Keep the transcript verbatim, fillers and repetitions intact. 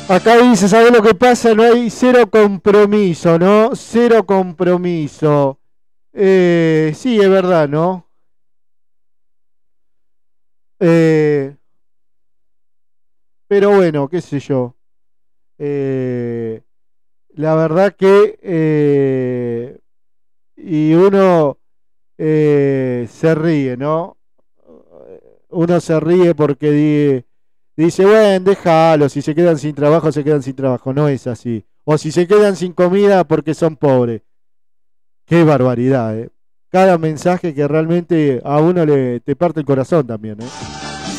Acá dice, ¿sabes lo que pasa? No hay cero compromiso, ¿no? Cero compromiso. Eh, sí, es verdad, ¿no? Eh, pero bueno, qué sé yo. Eh, la verdad que... eh, y uno eh, se ríe, ¿no? Uno se ríe porque di- dice, bueno, déjalo, si se quedan sin trabajo, se quedan sin trabajo. No es así. O si se quedan sin comida porque son pobres. Qué barbaridad, ¿eh? Cada mensaje que realmente a uno le te parte el corazón también, ¿eh?